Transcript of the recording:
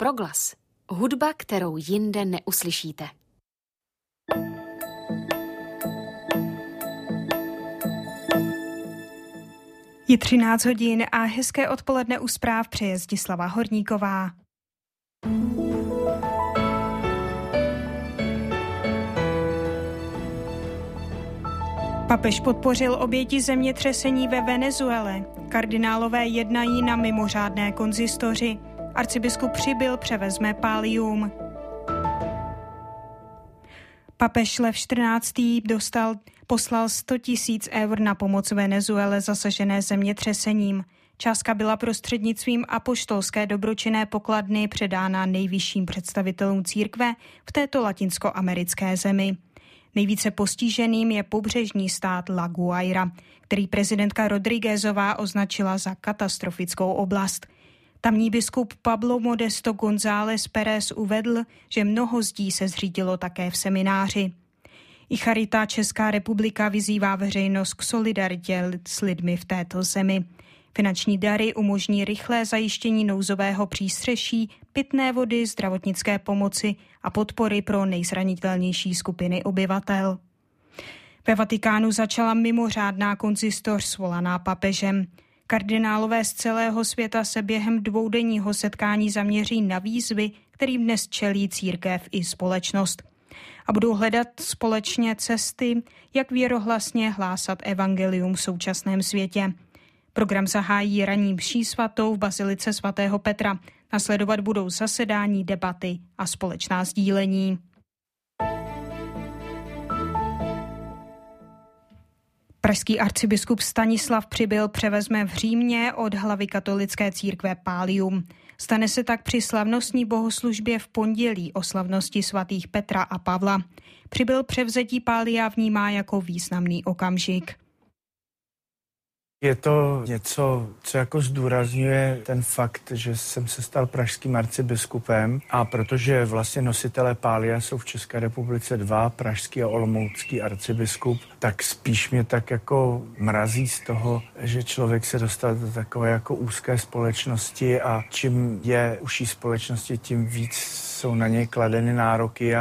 Proglas. Hudba, kterou jinde neuslyšíte. Je 13 hodin a hezké odpoledne u zpráv přeje Zdislava Horníková. Papež podpořil oběti zemětřesení ve Venezuele. Kardinálové jednají na mimořádné konzistoři. Arcibiskup Přibyl převezme pallium. Papež Lev XIV. Poslal 100 000 eur na pomoc Venezuele zasažené zemětřesením. Částka byla prostřednictvím apoštolské dobročinné pokladny předána nejvyšším představitelům církve v této latinskoamerické zemi. Nejvíce postiženým je pobřežní stát La Guaira, který prezidentka Rodríguezová označila za katastrofickou oblast. Tamní biskup Pablo Modesto González Pérez uvedl, že mnoho zdí se zřídilo také v semináři. I Charita Česká republika vyzývá veřejnost k solidaritě s lidmi v této zemi. Finanční dary umožní rychlé zajištění nouzového přístřeší, pitné vody, zdravotnické pomoci a podpory pro nejzranitelnější skupiny obyvatel. Ve Vatikánu začala mimořádná konzistoř svolaná papežem. Kardinálové z celého světa se během dvoudenního setkání zaměří na výzvy, kterým dnes čelí církev i společnost. A budou hledat společně cesty, jak věrohlasně hlásat evangelium v současném světě. Program zahájí ranní mší svatou v bazilice svatého Petra. Nasledovat budou zasedání, debaty a společná sdílení. Pražský arcibiskup Stanislav Přibyl převezme v Římě od hlavy katolické církve pallium. Stane se tak při slavnostní bohoslužbě v pondělí o slavnosti svatých Petra a Pavla. Přibyl převzetí pallia vnímá jako významný okamžik. Je to něco, co jako zdůrazňuje ten fakt, že jsem se stal pražským arcibiskupem a protože vlastně nositelé pallia jsou v České republice 2, pražský a olomoucký arcibiskup, tak spíš mě tak jako mrazí z toho, že člověk se dostal do takové jako úzké společnosti a čím je užší společnosti, tím víc jsou na něj kladeny nároky a